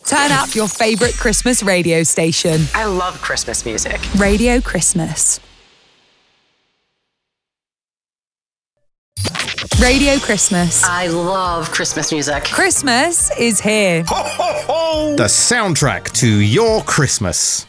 Turn up your favourite Christmas radio station. I love Christmas music. Radio Christmas. Radio Christmas. I love Christmas music. Christmas is here. Ho, ho, ho! The soundtrack to your Christmas.